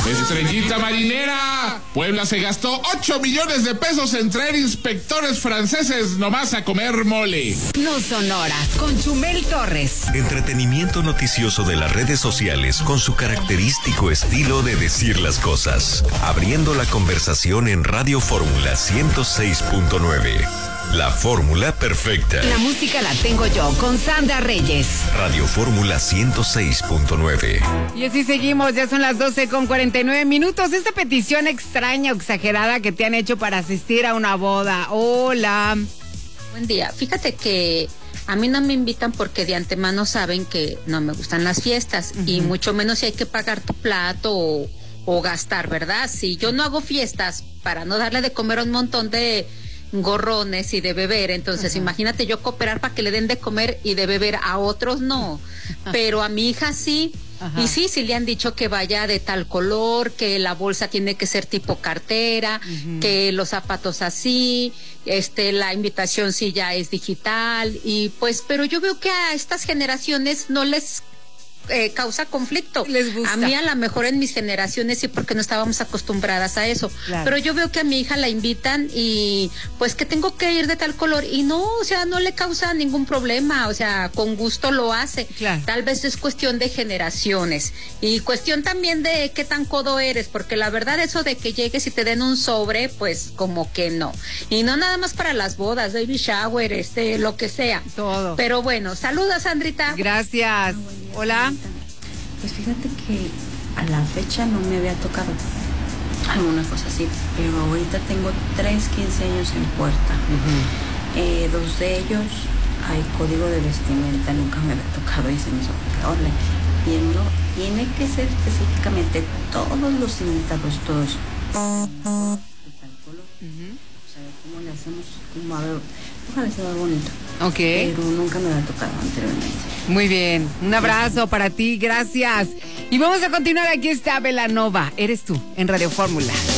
Estrellita marinera. Puebla se gastó 8 millones de pesos en traer inspectores franceses nomás a comer mole. No son horas con Chumel Torres. Entretenimiento noticioso de las redes sociales con su característico estilo de decir las cosas. Abriendo la conversación en Radio Fórmula 106.9. La fórmula perfecta. La música la tengo yo con Sandra Reyes. Radio Fórmula 106.9. Y así seguimos, ya son las 12:49. Esta petición extraña o exagerada que te han hecho para asistir a una boda. Hola. Buen día. Fíjate que a mí no me invitan porque de antemano saben que no me gustan las fiestas, y mucho menos si hay que pagar tu plato o gastar, ¿verdad? Si yo no hago fiestas para no darle de comer a un montón de gorrones y de beber, entonces imagínate yo cooperar para que le den de comer y de beber a otros, no. Pero a mi hija sí. Y sí le han dicho que vaya de tal color, que la bolsa tiene que ser tipo cartera, que los zapatos así, la invitación sí ya es digital, y pues, pero yo veo que a estas generaciones no les causa conflicto. Les gusta. A mí a lo mejor en mis generaciones sí, porque no estábamos acostumbradas a eso. Claro. Pero yo veo que a mi hija la invitan y pues que tengo que ir de tal color, y no, o sea, no le causa ningún problema, o sea, con gusto lo hace. Claro. Tal vez es cuestión de generaciones y cuestión también de qué tan codo eres, porque la verdad eso de que llegues y te den un sobre, pues como que no. Y no nada más para las bodas, baby shower, lo que sea. Todo. Pero bueno, saludos, Sandrita. Gracias. Hola. Pues fíjate que a la fecha no me había tocado alguna cosa así, pero ahorita tengo 3 15 años en puerta. 2 de ellos hay código de vestimenta, nunca me había tocado y se me hizo horrible. Y no, tiene que ser específicamente todos los invitados, todos. De tal color. O sea, ¿cómo le hacemos? Como, a ver, ojalá sea bonito. Ok. Pero nunca me había tocado anteriormente. Muy bien, un abrazo para ti, gracias. Y vamos a continuar, aquí está Belanova, eres tú, en Radio Fórmula.